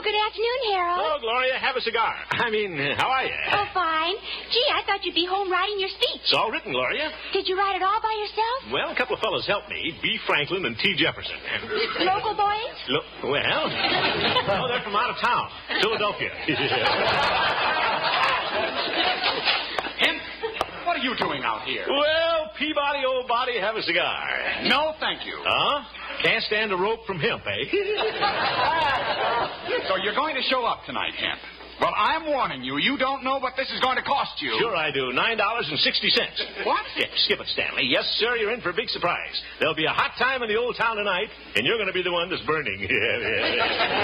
good afternoon, Harold. Hello, Gloria. Have a cigar. I mean, how are you? Oh, fine. Gee, I thought you'd be home writing your speech. It's all written, Gloria. Did you write it all by yourself? Well, a couple of fellows helped me. B. Franklin and T. Jefferson. Local boys? Well, no, they're from out of town. Philadelphia. Hemp, what are you doing out here? Well, Peabody, old body, have a cigar. No, thank you. Huh? Can't stand a rope from hemp, eh? So you're going to show up tonight, Hemp. Well, I'm warning you. You don't know what this is going to cost you. Sure I do. $9.60. What? Yeah, skip it, Stanley. Yes, sir, you're in for a big surprise. There'll be a hot time in the old town tonight, and you're going to be the one that's burning.